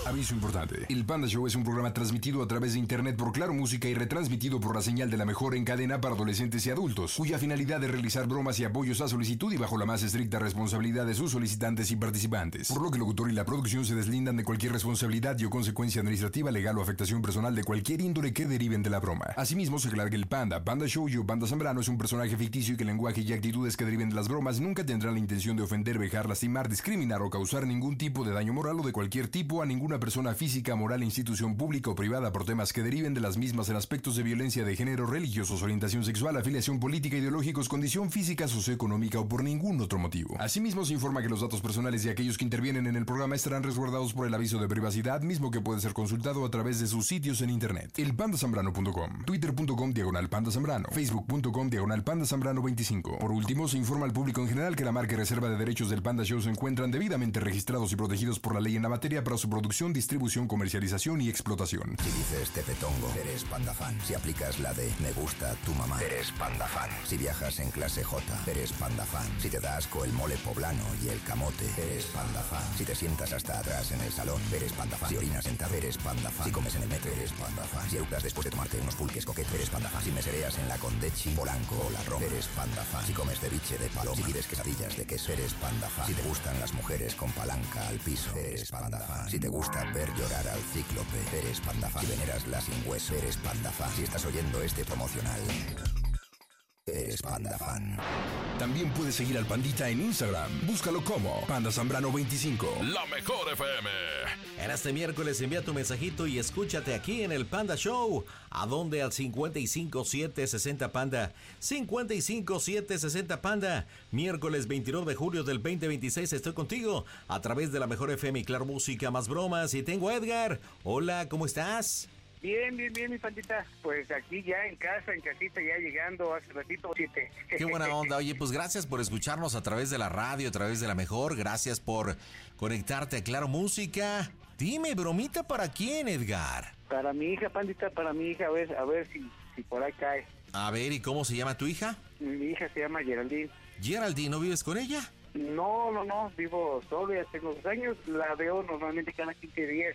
Aviso importante. El Panda Show es un programa transmitido a través de internet por Claro Música y retransmitido por la señal de la mejor en cadena para adolescentes y adultos, cuya finalidad es realizar bromas y apoyos a solicitud y bajo la más estricta responsabilidad de sus solicitantes y participantes. Por lo que el locutor y la producción se deslindan de cualquier responsabilidad y o consecuencia administrativa, legal o afectación personal de cualquier índole que deriven de la broma. Asimismo, se aclara que el Panda Show y Panda Zambrano es un personaje ficticio y que el lenguaje y actitudes que deriven de las bromas nunca tendrán la intención de ofender, vejar, lastimar, discriminar o causar ningún tipo de daño moral o de cualquier tipo a ninguna persona física, moral, institución pública o privada por temas que deriven de las mismas en aspectos de violencia de género, religiosos, orientación sexual, afiliación política, ideológicos, condición física, socioeconómica o por ningún otro motivo. Asimismo, se informa que los datos personales de aquellos que intervienen en el programa estarán resguardados por el aviso de privacidad, mismo que puede ser consultado a través de sus sitios en internet. Elpandasambrano.com, twitter.com/Panda Zambrano, facebook.com/Panda Zambrano 25. Por último, se informa al público en general que la marca y reserva de derechos del Panda Show se encuentran debidamente registrados y protegidos por la ley en la materia para su producción, distribución, comercialización y explotación. Si dices tepetongo, eres panda fan. Si aplicas la de me gusta tu mamá, eres panda fan. Si viajas en clase J, eres panda fan. Si te da asco el mole poblano y el camote, eres panda fan. Si te sientas hasta atrás en el salón, eres panda fan. Si orinas sentado, eres panda fan. Si comes en el metro, eres panda fan. Si eructas después de tomarte unos pulques coquetes, eres panda fan. Si mesereas en la Condechi, Polanco o la Roma, eres panda fan. Si comes ceviche de paloma, si pides quesadillas de queso, eres panda fan. Si te gustan las mujeres con palanca al piso, eres panda fan. Si te gusta ver llorar al cíclope, eres panda fan. Si veneras la sin hueso, eres panda fan. Si estás oyendo este promocional, eres panda fan. También puedes seguir al Pandita en Instagram. Búscalo como Panda Zambrano 25. La mejor FM. En este miércoles envía tu mensajito y escúchate aquí en el Panda Show. ¿A dónde? Al 55760 Panda. 55760 Panda. Miércoles 29 de julio del 2026 estoy contigo a través de la mejor FM y Claro Música, más bromas. Y tengo a Edgar. Hola, ¿cómo estás? Bien, mi pandita. Pues aquí ya en casa, en casita, ya llegando hace ratito, 7. Qué buena onda. Oye, pues gracias por escucharnos a través de la radio, a través de la mejor. Gracias por conectarte a Claro Música. Dime, bromita, ¿para quién, Edgar? Para mi hija, pandita, para mi hija, a ver si por ahí cae. A ver, ¿y cómo se llama tu hija? Mi hija se llama Geraldine. Geraldine, ¿no vives con ella? No, vivo solo, ya tengo 2 años. La veo normalmente cada 15 días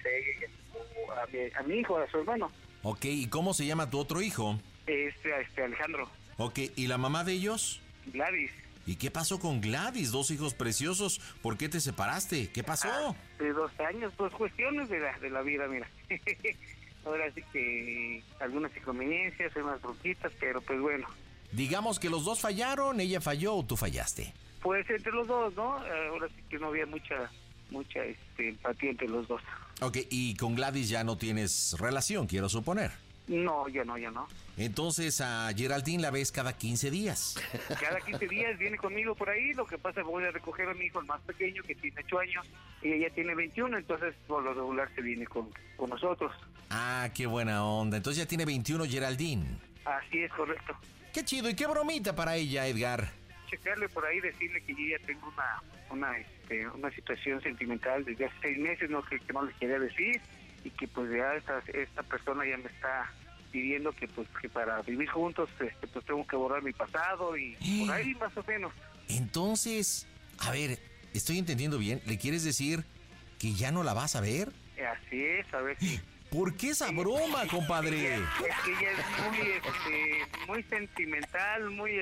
a mi hijo, a su hermano. Ok, ¿y cómo se llama tu otro hijo? Alejandro. Ok, ¿y la mamá de ellos? Gladys. ¿Y qué pasó con Gladys? 2 hijos preciosos. ¿Por qué te separaste? ¿Qué pasó? De 2 años, pues cuestiones de la vida, mira. Ahora sí que algunas inconveniencias, unas bronquitas, pero pues bueno. Digamos que los dos fallaron, ella falló o tú fallaste. Pues entre los dos, ¿no? Ahora sí que no había mucha empatía entre los dos. Ok, y con Gladys ya no tienes relación, quiero suponer. No, ya no. Entonces a Geraldine la ves cada 15 días. Cada 15 días viene conmigo por ahí. Lo que pasa es que voy a recoger a mi hijo, el más pequeño, que tiene 8 años, y ella tiene 21, entonces por lo regular se viene con nosotros. Ah, qué buena onda. Entonces ya tiene 21 Geraldine. Así es, correcto. Qué chido, ¿y qué bromita para ella, Edgar? Checarle por ahí, decirle que yo ya tengo una situación sentimental desde hace 6 meses, no que no les quería decir, y que pues ya esta persona ya me está pidiendo que para vivir juntos pues tengo que borrar mi pasado y por ahí más o menos. Entonces, a ver, estoy entendiendo bien, ¿le quieres decir que ya no la vas a ver? Así es, a ver si... ¿Por qué esa broma, compadre? Es que ella es muy sentimental, muy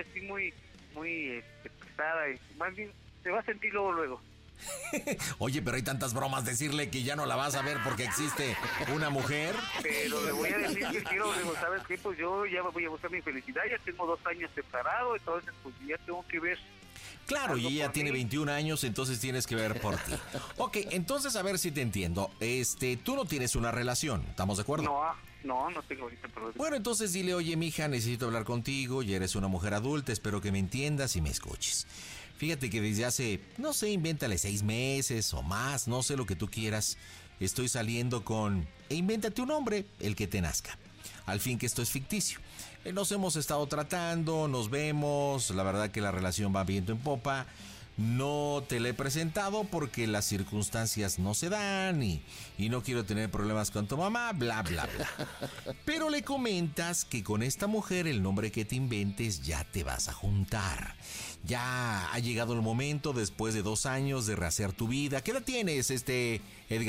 pesada, y más bien se va a sentir luego. Oye, pero hay tantas bromas, decirle que ya no la vas a ver porque existe una mujer. Pero le voy a decir que quiero, ¿sabes qué? Pues yo ya voy a buscar mi felicidad, ya tengo 2 años separado, entonces pues ya tengo que ver. Claro, y ella tiene 21 años, entonces tienes que ver por ti. Ok, entonces a ver si te entiendo. Tú no tienes una relación, ¿estamos de acuerdo? No tengo ahorita problema. Bueno, entonces dile, oye, mija, necesito hablar contigo, ya eres una mujer adulta, espero que me entiendas y me escuches. Fíjate que desde hace, no sé, invéntale 6 meses o más, no sé lo que tú quieras, estoy saliendo con... E invéntate un nombre, el que te nazca. Al fin que esto es ficticio. Nos hemos estado tratando, nos vemos, la verdad que la relación va viento en popa. No te la he presentado porque las circunstancias no se dan y no quiero tener problemas con tu mamá, bla, bla, bla. Pero le comentas que con esta mujer, el nombre que te inventes, ya te vas a juntar. Ya ha llegado el momento, después de 2 años, de rehacer tu vida. ¿Qué edad tienes, Edgar?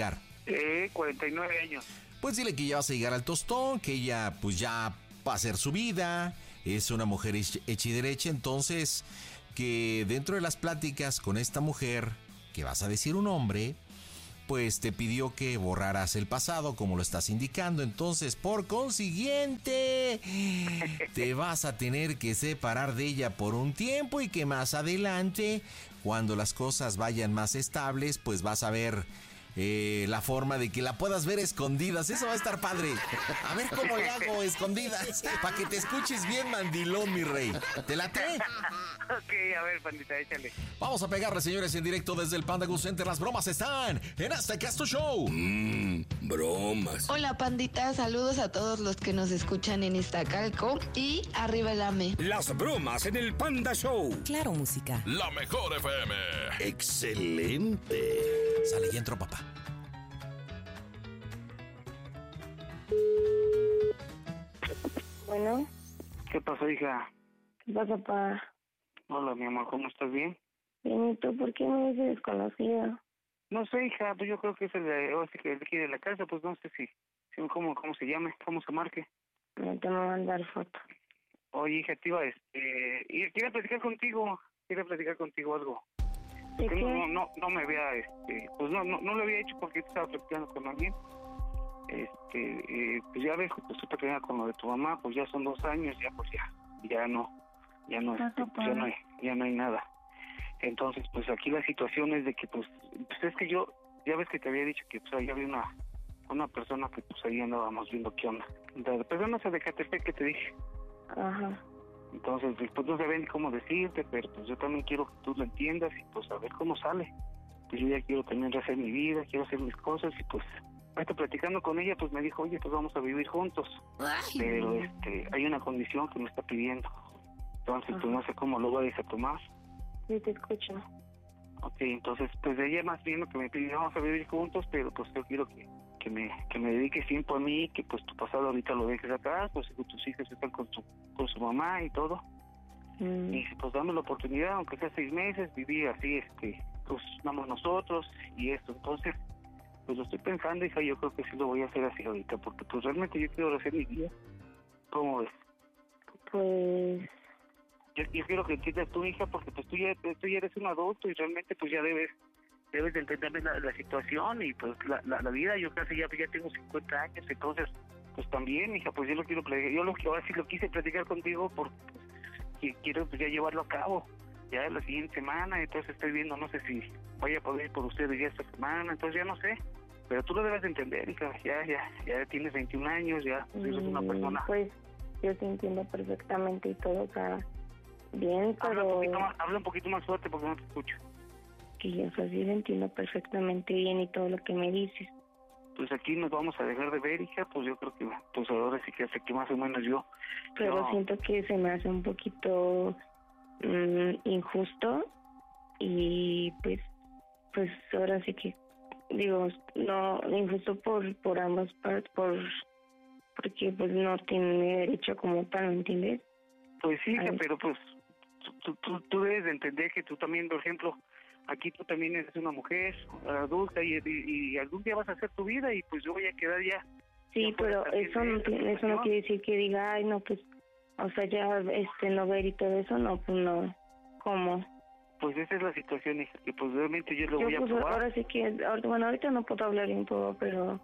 49 años. Pues dile que ya vas a llegar al tostón, que ella pues ya va a hacer su vida, es una mujer hecha y derecha, entonces que dentro de las pláticas con esta mujer, que vas a decir un hombre, pues te pidió que borraras el pasado como lo estás indicando, entonces por consiguiente te vas a tener que separar de ella por un tiempo y que más adelante, cuando las cosas vayan más estables, pues vas a ver la forma de que la puedas ver escondidas. Eso va a estar padre. A ver cómo le hago escondidas para que te escuches bien mandilón, mi rey. ¿Te late? Ok, a ver, pandita, échale. Vamos a pegarle, señores, en directo desde el Panda Go Center. Las bromas están en Este Casto Show. Bromas. Hola, pandita, saludos a todos los que nos escuchan en Iztacalco y arriba el AME. Las bromas en el Panda Show. Claro, música. La mejor FM. Excelente. Sale y entro, papá. Bueno, ¿Qué pasó, hija? ¿qué pasa, pa? Hola, mi amor, ¿cómo estás? ¿Bien? Bien, ¿y tú por qué me dices desconocida? No sé, hija, pues yo creo que es el de, o sea, que el de aquí de la casa, pues no sé si cómo se llame, cómo se marque. No te voy a mandar foto. Oye, hija, te iba, quería platicar contigo algo. ¿De Que qué? no me había, pues no lo había hecho porque estaba platicando con alguien. Pues ya ves, pues tú te quedas con lo de tu mamá, pues ya son 2 años, ya pues ya no, pues ya no hay nada. Entonces, pues aquí la situación es de que, pues es que yo, ya ves que te había dicho que pues ahí había una persona que pues ahí andábamos viendo qué onda. La persona esa de Catepec que te dije. Ajá. Entonces, después no sabía ni cómo decirte, pero pues yo también quiero que tú lo entiendas y pues a ver cómo sale. Pues yo ya quiero también hacer mi vida, quiero hacer mis cosas y pues ahorita platicando con ella, pues me dijo, oye, pues vamos a vivir juntos. Pero hay una condición que me está pidiendo. Entonces, pues no sé cómo lo vayas a tomar. Sí, te escucho. Ok, entonces, pues ella más bien lo que me pidió, vamos a vivir juntos, pero pues yo quiero que me dediques tiempo a mí, que pues tu pasado ahorita lo dejes atrás, pues que tus hijas están con su mamá y todo. Y pues dame la oportunidad, aunque sea 6 meses, vivir así, pues vamos nosotros y esto. Entonces, pues lo estoy pensando, hija, yo creo que sí lo voy a hacer así ahorita, porque pues realmente yo quiero hacer mi vida. ¿Cómo ves? Pues... Yo quiero que entiendas tu hija, porque pues tú ya eres un adulto y realmente pues ya debes de entender la situación y pues la vida. Yo casi ya tengo 50 años, entonces pues también, hija, pues yo lo quiero platicar. Ahora sí lo quise platicar contigo porque pues, quiero pues ya llevarlo a cabo ya la siguiente semana. Entonces estoy viendo, no sé si vaya a poder ir por ustedes ya esta semana, entonces ya no sé, pero tú lo debes de entender, hija. Ya tienes 21 años, ya pues, eres una persona. Pues yo te entiendo perfectamente y todo, o sea, bien, pero... Habla un poquito más fuerte porque no te escucho. Que yo, o sea, sí te entiendo perfectamente bien y todo lo que me dices. Pues aquí nos vamos a dejar de ver, hija, pues yo creo que pues ahora sí que hace que más o menos yo... Pero no. siento que se me hace un poquito injusto y pues ahora sí que digo, no, injusto por ambas partes, porque pues no tiene derecho como tal, ¿me entiendes? Pues sí, hija, pero pues tú debes de entender que tú también, por ejemplo, aquí tú también eres una mujer adulta y algún día vas a hacer tu vida y pues yo voy a quedar ya. Sí, ya pero eso no quiere decir que diga, ay, no, pues, o sea, ya no ver y todo eso, no, pues no, ¿cómo? Pues esa es la situación, hija, que pues realmente yo lo voy a pues probar. ahora sí que, bueno, ahorita no puedo hablar bien todo, pero,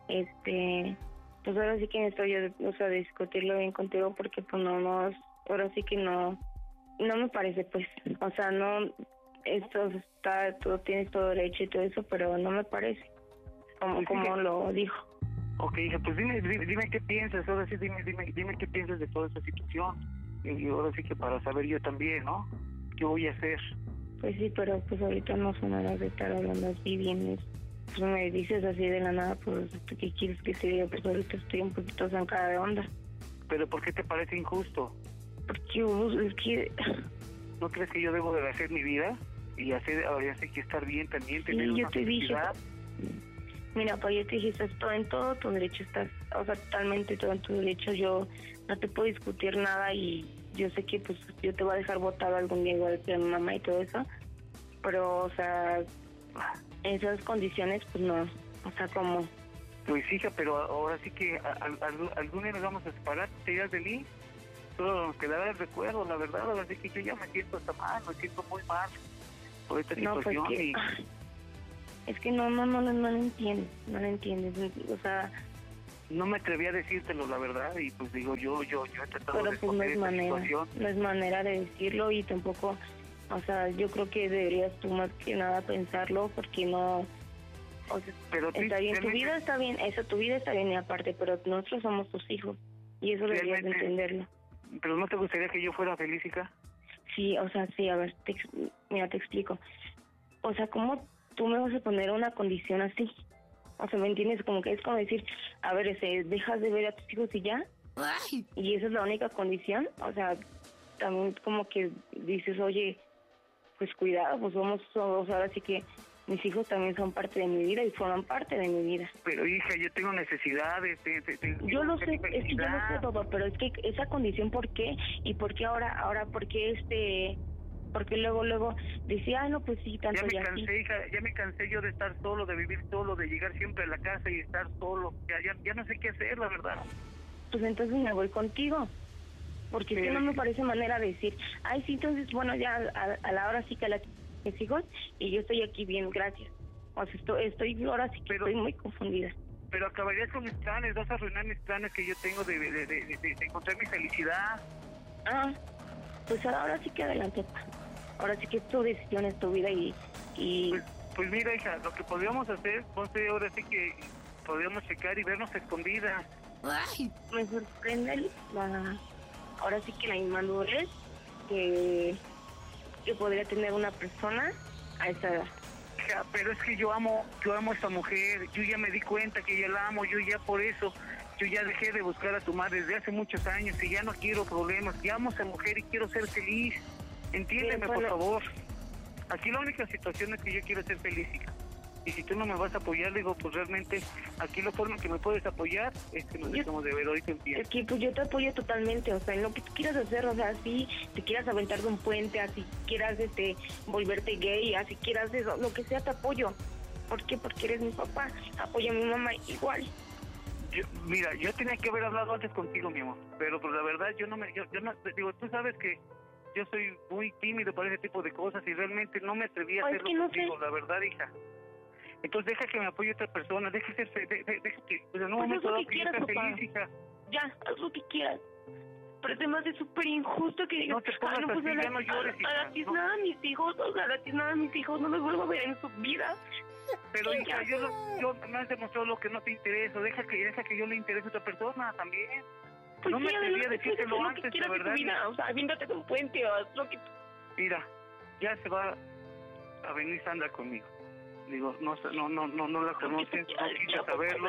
pues ahora sí que necesito yo, o sea, discutirlo bien contigo porque pues no, ahora sí que no me parece, pues, o sea, no, esto está, tú tienes todo derecho y todo eso, pero no me parece, como lo dijo. Ok, hija, pues dime qué piensas, ahora sí dime qué piensas de toda esta situación, y ahora sí que para saber yo también, ¿no? ¿Qué voy a hacer? Pues sí, pero pues ahorita no son horas de estar hablando así bien, pues me dices así de la nada, pues, ¿qué quieres que te diga? Pues ahorita estoy un poquito zancada de onda. ¿Pero por qué te parece injusto? Porque es que... ¿No crees que yo debo de hacer mi vida? Y ahora sí que estar bien también, tener sí, una yo te dije, felicidad. Mira, pues yo te dije, estás todo en todo tu derecho, estás, o sea, totalmente todo en tu derecho. Yo no te puedo discutir nada y yo sé que pues yo te voy a dejar botado algún día igual que a mi mamá y todo eso, pero, o sea, esas condiciones pues no, O sea, ¿cómo? Pues hija, pero ahora sí que algún día nos vamos a separar, te irás de mí, solo nos quedará el recuerdo, la verdad. Ahora sí que yo ya me siento hasta mal, me siento muy mal por esta situación. Es que no lo entiendes, o sea... No me atreví a decírtelo, la verdad, y pues digo, yo he tratado pero de pues no es situación. No es manera de decirlo, y tampoco, o sea, yo creo que deberías tú más que nada pensarlo, porque no... O sea, pero está bien, tu vida está bien, y aparte, pero nosotros somos tus hijos, y eso deberías de entenderlo. ¿Pero no te gustaría que yo fuera feliz, hija? Sí, o sea, sí, a ver, mira, te explico. O sea, ¿cómo tú me vas a poner una condición así? O sea, ¿me entiendes? Como que es como decir, a ver, dejas de ver a tus hijos y ya. Ay. Y esa es la única condición. O sea, también como que dices, oye, pues cuidado, pues ahora sí que mis hijos también son parte de mi vida y forman parte de mi vida. Pero hija, yo tengo necesidades. Yo lo sé, es que yo lo sé todo, pero es que esa condición, ¿por qué? ¿Y por qué ahora, por qué porque luego decía, no, pues sí, tanto ya me cansé, hija, ya me cansé yo de estar solo, de vivir solo, de llegar siempre a la casa y estar solo. Ya no sé qué hacer, la verdad. Pues entonces me voy contigo, porque sí, no me parece manera de decir, ay, sí, entonces, bueno, ya a la hora sí que mis hijos, y yo estoy aquí bien, gracias. O sea, estoy ahora sí que estoy muy confundida. Pero acabarías con mis planes, vas a arruinar mis planes que yo tengo de encontrar mi felicidad. Ah, pues ahora sí que adelante, ahora sí que es tu decisión, es tu vida y... Pues mira, hija, lo que podríamos hacer, José, ahora sí que podríamos checar y vernos escondidas. Ay, me sorprende ahora sí que la inmadurez que podría tener una persona a esa edad. Hija, pero es que yo amo a esta mujer, yo ya me di cuenta que ya la amo, yo ya por eso... Yo ya dejé de buscar a tu madre desde hace muchos años y ya no quiero problemas. Ya amo a esa mujer y quiero ser feliz. Entiéndeme, por favor. Aquí la única situación es que yo quiero ser feliz, hija. Y si tú no me vas a apoyar, digo, pues realmente aquí la forma que me puedes apoyar es que nos dejemos de ver hoy en pie. Es que pues yo te apoyo totalmente, o sea, en lo que tú quieras hacer, o sea, así te quieras aventar de un puente, así quieras volverte gay, así quieras eso, lo que sea te apoyo. ¿Por qué? Porque eres mi papá. Apoyo a mi mamá igual. Mira, yo tenía que haber hablado antes contigo, mi amor, pero pues la verdad yo no, digo, tú sabes que yo soy muy tímido para ese tipo de cosas y realmente no me atreví a hacerlo contigo, la verdad, hija. Entonces deja que me apoye otra persona, deja que, pues en un momento dado que yo sea feliz, hija. Ya, haz lo que quieras. Pero además es súper injusto que digas, no te pongas así, ya no llores, hija. A la tiznada de mis hijos, no los vuelvo a ver en su vida. Pero hija, yo me has demostrado lo que no te interesa, deja que yo le interese a otra persona también. Pues no sí, me atreví a decírtelo antes, la verdad. Vida, o sea, aviéntate de un puente o haz lo que... Mira, ya se va a venir Sandra conmigo. Digo, no la conoces, no quise saberlo.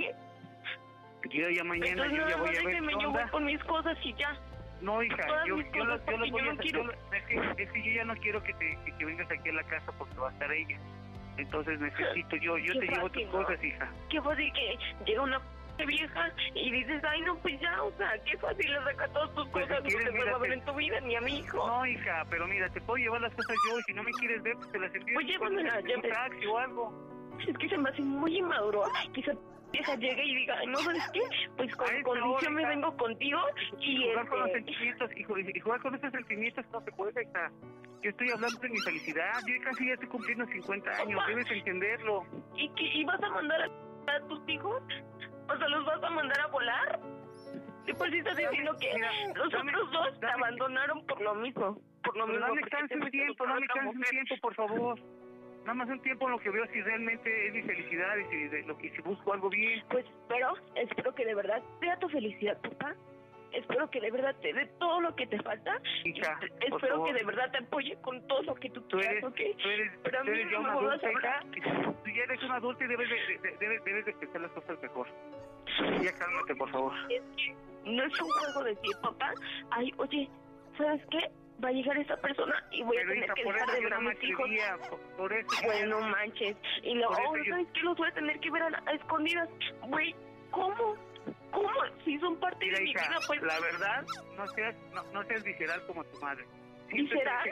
Yo ya mañana entonces, yo ya voy a ver qué yo onda. voy con mis cosas y ya. No, hija, yo los voy a quiero. Es que yo ya no quiero que vengas aquí a la casa porque va a estar ella. Entonces necesito, yo te llevo tus cosas, hija. Qué fácil que llega una vieja y dices, ay, no, pues ya, o sea, qué fácil le saca todas tus cosas, no te vuelvo a ver en tu vida, ni a mi hijo. No, hija, pero mira, te puedo llevar las cosas yo y si no me quieres ver, pues te las envío. Pues llévamela, un taxi o algo. Es que se me hace muy inmaduro que esa vieja llegue y diga, no, ¿sabes qué? Pues con condición me vengo contigo y jugar con los sentimientos, y jugar con esos sentimientos no se puede, hija. Yo estoy hablando de mi felicidad, yo casi ya estoy cumpliendo 50 años, debes entenderlo. ¿Y vas a mandar a tus hijos? O sea, ¿los vas a mandar a volar? Después estás diciendo que los otros dos te abandonaron por lo mismo. Dame chance un tiempo, por favor. Nada más un tiempo en lo que veo si realmente es mi felicidad y si busco algo bien. Pues espero que de verdad sea tu felicidad, papá. Espero que de verdad te dé todo lo que te falta. Hija, espero que de verdad te apoye con todo lo que tú quieras, ¿ok? Pero a mí no me vuelvas a hablar. Tú ya eres una adulta y debes de pensar las cosas mejor. Ya cálmate, por favor. Es que no es un juego decir, papá, ay, oye, ¿sabes qué? Va a llegar esa persona y voy a tener que dejar de ver a mis hijos. Por eso bueno, manches. Y luego, ¿sabes qué? Los voy a tener que ver a escondidas. Güey, ¿cómo? Si son parte de mi vida, pues... La verdad, no seas visceral como tu madre. ¿Visceral?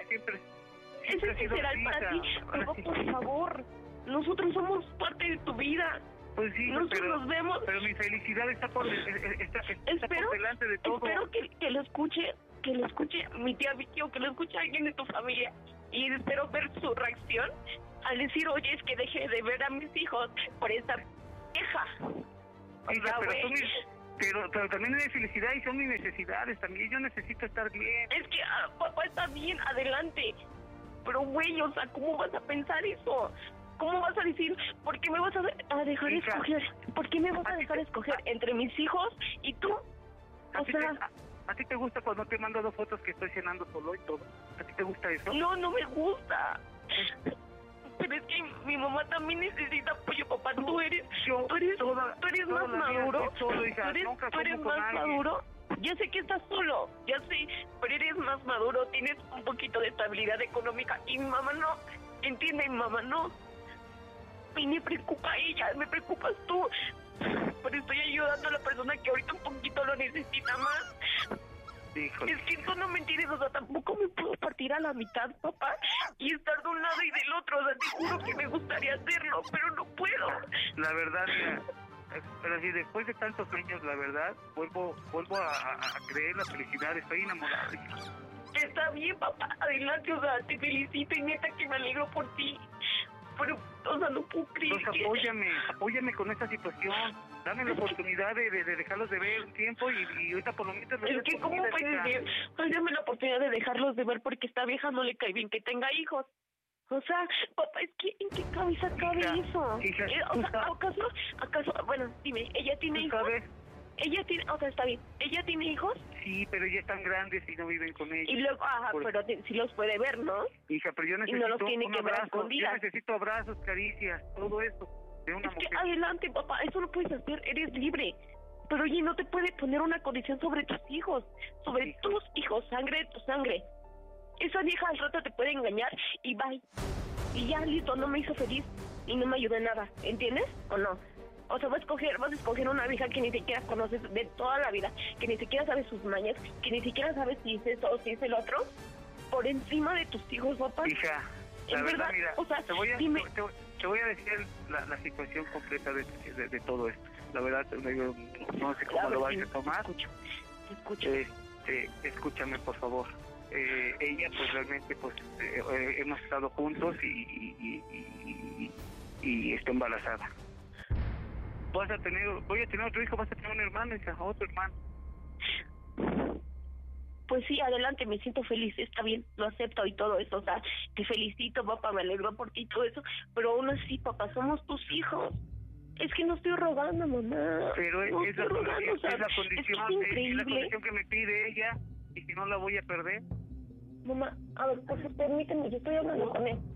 ¿Eso es visceral para ti? Pero, por favor, nosotros somos parte de tu vida. Pues sí, nosotros nos vemos. Pero mi felicidad está por delante de todo. Espero que lo escuche mi tía Vicky o que lo escuche alguien de tu familia. Y espero ver su reacción al decir, oye, es que deje de ver a mis hijos por esta vieja. Hija, pero también hay felicidad y son mis necesidades también. Yo necesito estar bien. Es que papá está bien, adelante. Pero güey, o sea, ¿cómo vas a pensar eso? ¿Cómo vas a decir, por qué me vas a dejar escoger? ¿Por qué me vas a dejar escoger entre mis hijos y tú? O sea... ¿A ti te gusta cuando te mando 2 fotos que estoy cenando solo y todo? ¿A ti te gusta eso? No me gusta. Pero es que mi mamá también necesita apoyo, papá. Tú eres más maduro. Tú eres más maduro. Ya sé que estás solo, ya sé, pero eres más maduro, tienes un poquito de estabilidad económica y mi mamá no. ¿Entiende? Mi mamá no. Y me preocupa ella, me preocupas tú. Pero estoy ayudando a la persona que ahorita un poquito lo necesita más. Híjole. Es que tú no me entiendes, o sea, tampoco me puedo partir a la mitad, papá, y estar de un lado y del otro. O sea, te juro que me gustaría hacerlo, pero no puedo. La verdad, mira, pero si después de tantos años, la verdad, vuelvo a creer la felicidad. Estoy enamorado. Está bien, papá, adelante, o sea, te felicito y neta que me alegro por ti. Pero, o sea, no puedo creer. Entonces apóyame con esta situación. Dame la oportunidad de dejarlos de ver un tiempo y ahorita por lo menos... Es que, ¿cómo puedes decir? Dame la oportunidad de dejarlos de ver porque esta vieja no le cae bien que tenga hijos. O sea, papá, es que ¿en qué cabeza cabe eso? Hija, o sea, ¿acaso? Bueno, dime, ¿ella tiene hijos? ¿Sabes? Ella tiene, o sea, está bien. ¿Ella tiene hijos? Sí, pero ya están grandes y no viven con ellos. Y luego, pero sí los puede ver, ¿no? Hija, pero yo necesito y no los tiene que ver escondidas. Yo necesito abrazos, caricias, todo eso de una mujer. Que adelante, papá, eso lo puedes hacer, eres libre. Pero oye, no te puede poner una condición sobre tus hijos, sobre tus hijos, sangre de tu sangre. Esa vieja al rato te puede engañar y bye. Y ya, listo, no me hizo feliz y no me ayudó en nada, ¿entiendes? ¿O no? O sea, vas a escoger una vieja que ni siquiera conoces de toda la vida, que ni siquiera sabes sus mañas, que ni siquiera sabes si es eso o si es el otro, por encima de tus hijos, papá. Hija, la verdad, mira, o sea, te voy a decir la situación completa de todo esto. La verdad, no sé cómo lo vayas a tomar. Te escucho. Escúchame, por favor. Ella, pues realmente, pues hemos estado juntos y está embarazada. Voy a tener otro hijo, vas a tener un hermano, hija, otro hermano. Pues sí, adelante, me siento feliz, está bien, lo acepto y todo eso, o sea, te felicito, papá, me alegro por ti y todo eso, pero aún así, papá, somos tus hijos. Es que no estoy rogando, mamá. Pero no es la condición que me pide ella, y si no la voy a perder. Mamá, a ver, por favor, permíteme, yo estoy hablando con él.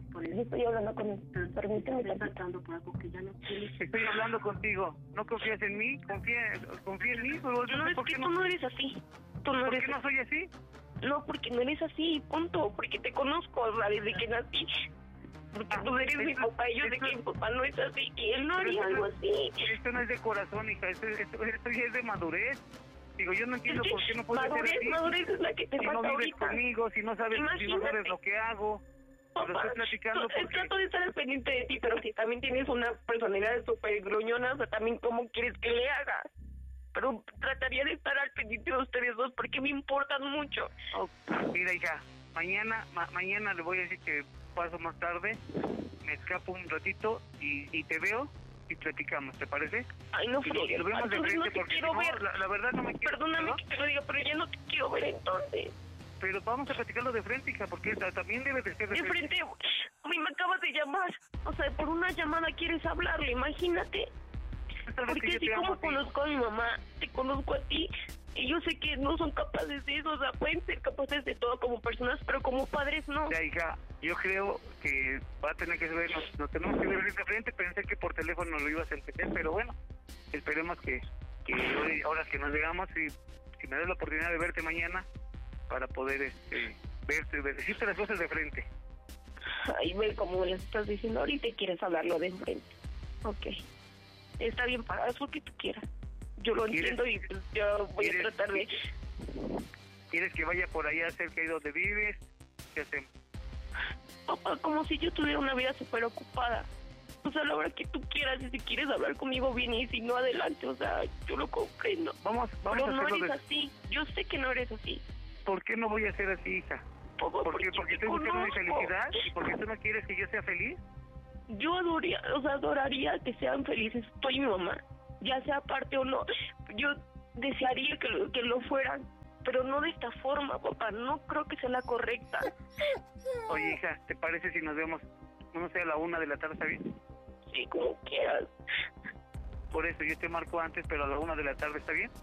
Permíteme, está tratando por algo que ya no quieres. Estoy hablando contigo. ¿No confías en mí? Confía en mí. No, es que tú no eres así. ¿Por qué no soy así? No, porque no eres así, punto. Porque te conozco, o sea, desde que nací. Porque tú eres mi papá y yo sé que mi papá no es así. Y él no haría algo así. Esto no es de corazón, hija. Esto ya es de madurez. Digo, yo no entiendo por qué no puedes ser así. Madurez es la que te falta no vives ahorita. Conmigo, si no sabes lo que hago. Papá, lo estoy platicando porque... trato de estar al pendiente de ti, pero si también tienes una personalidad súper gruñona, o sea, también cómo quieres que le haga. Pero trataría de estar al pendiente de ustedes dos porque me importan mucho. Mira, hija, mañana le voy a decir que paso más tarde, me escapo un ratito y te veo y platicamos, ¿te parece? Ay, no, Freddy, lo vemos de frente no te porque quiero ver. La verdad no me quiero... Perdóname que te lo diga, pero ya no te quiero ver entonces. Pero vamos a platicarlo de frente, hija, porque también debe de ser de frente. A mí me acabas de llamar. O sea, por una llamada quieres hablarle, imagínate. Porque así como conozco a mi mamá, te conozco a ti, y yo sé que no son capaces de eso, o sea, pueden ser capaces de todo como personas, pero como padres no. Ya, hija, yo creo que va a tener que vernos, nos tenemos que ver de frente. Pensé que por teléfono lo ibas a entender, pero bueno, esperemos que hoy, ahora que nos llegamos, si me das la oportunidad de verte mañana, para poder verte, decirte las cosas de frente. Ay, ve cómo le estás diciendo, ahorita quieres hablarlo de frente. Ok. Está bien, haz lo que tú quieras. Yo lo entiendo y pues yo voy a tratar de... ¿Quieres que vaya por allá cerca de donde vives? ¿Qué hacemos? Papá, como si yo tuviera una vida súper ocupada. pues a la hora que tú quieras, y si quieres hablar conmigo bien y si no, adelante, o sea, yo lo comprendo. Vamos Pero a no hacerlo eres así, yo sé que no eres así. ¿Por qué no voy a ser así, hija? Porque estoy buscando mi felicidad y porque tú no quieres que yo sea feliz. Yo adoraría que sean felices tú y mi mamá, ya sea aparte o no. Yo desearía que lo fueran, pero no de esta forma, papá. No creo que sea la correcta. Oye, hija, ¿te parece si nos vemos, no sé, a la 1 de la tarde, está bien? Sí, como quieras. Por eso yo te marco antes, pero a la 1 de la tarde, ¿está bien?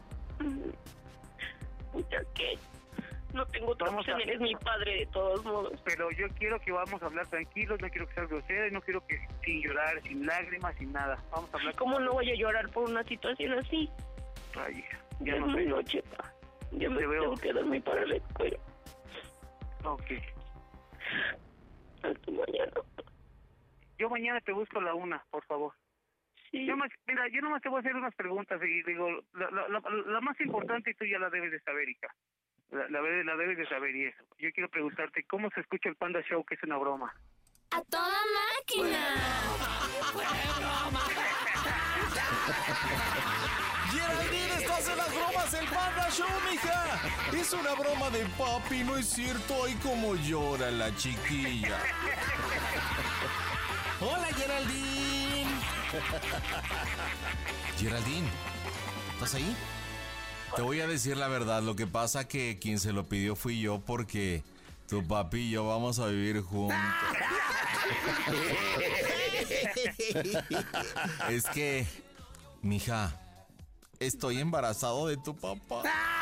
Ya que no tengo otra opción, eres mi padre de todos modos. Pero yo quiero que vamos a hablar tranquilos, no quiero que seas grosera y no quiero que sin llorar, sin lágrimas, sin nada. Vamos a hablar. ¿Cómo no voy a llorar por una situación así? Ay, hija, ya no es noche, pa. Ya me tengo que dormir para la escuela. Ok. Hasta mañana. Yo mañana te busco a la 1, por favor. Sí. Mira, yo nomás te voy a hacer unas preguntas y digo, la más importante tú ya la debes de saber, hija. La debes de saber y eso. Yo quiero preguntarte, ¿cómo se escucha el Panda Show, que es una broma? ¡A toda máquina! Geraldine, estás en las bromas del Panda Show, mija. Es una broma de papi, no es cierto. Ay, cómo llora la chiquilla. Hola, Geraldine. Geraldine, ¿estás ahí? Te voy a decir la verdad, lo que pasa que quien se lo pidió fui yo porque tu papi y yo vamos a vivir juntos. Es que, mija, estoy embarazado de tu papá.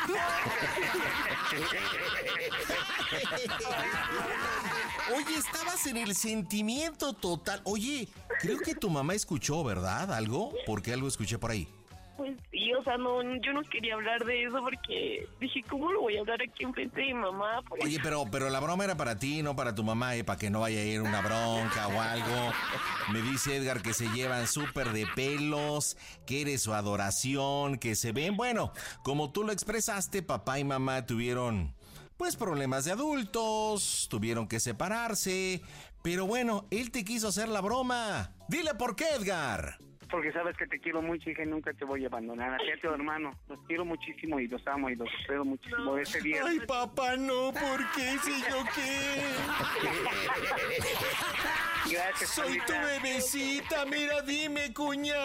Oye, estabas en el sentimiento total. Oye, creo que tu mamá escuchó, ¿verdad? ¿Algo? Porque algo escuché por ahí. Pues sí, o sea, no, yo no quería hablar de eso porque dije, ¿cómo lo voy a hablar aquí enfrente de mi mamá? Oye, pero la broma era para ti, no para tu mamá, para que no vaya a ir una bronca o algo. Me dice Edgar que se llevan súper de pelos, que eres su adoración, que se ven. Bueno, como tú lo expresaste, papá y mamá tuvieron, pues, problemas de adultos, tuvieron que separarse. Pero bueno, él te quiso hacer la broma. Dile por qué, Edgar. Porque sabes que te quiero mucho, hija, y nunca te voy a abandonar. A ti, a tu hermano, los quiero muchísimo y los amo y los espero muchísimo. No. Ese día. Ay, papá, no, ¿por qué? Si yo qué. Gracias, soy tu bebecita, mira, dime, cuña.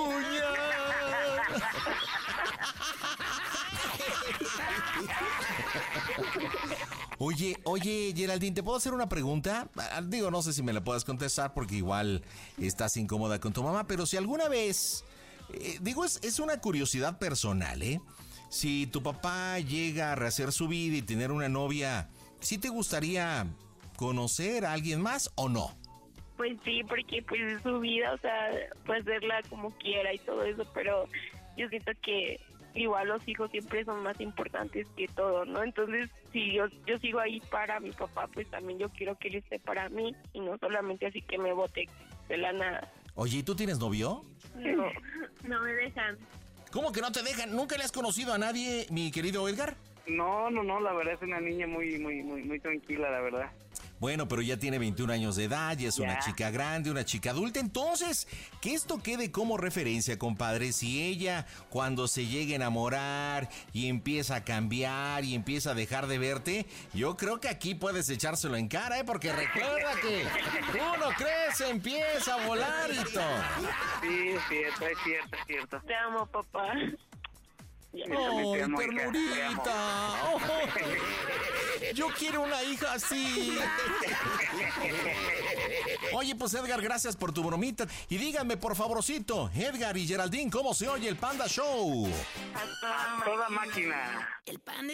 Oye, Geraldine, ¿te puedo hacer una pregunta? Digo, no sé si me la puedas contestar porque igual estás incómoda con tu mamá, pero si alguna vez, es una curiosidad personal, ¿eh? Si tu papá llega a rehacer su vida y tener una novia, ¿sí te gustaría conocer a alguien más o no? Pues sí, porque pues es su vida, o sea, puede hacerla como quiera y todo eso, pero yo siento que igual los hijos siempre son más importantes que todo, ¿no? Entonces, si yo sigo ahí para mi papá, pues también yo quiero que él esté para mí y no solamente así que me bote de la nada. Oye, ¿y tú tienes novio? No me dejan. ¿Cómo que no te dejan? ¿Nunca le has conocido a nadie, mi querido Edgar? No, la verdad es una niña muy tranquila, la verdad. Bueno, pero ya tiene 21 años de edad, ya es una chica grande, una chica adulta. Entonces, que esto quede como referencia, compadre. Si ella, cuando se llegue a enamorar y empieza a cambiar y empieza a dejar de verte, yo creo que aquí puedes echárselo en cara, ¿eh? Porque recuerda que uno crece, empieza a volar y todo. Sí, es cierto. Te amo, papá. ¡Ay, ternurita! Oh, yo quiero una hija así. Oye, pues Edgar, gracias por tu bromita. Y díganme, por favorcito, Edgar y Geraldine, ¿cómo se oye el Panda Show? Toda máquina. El Panda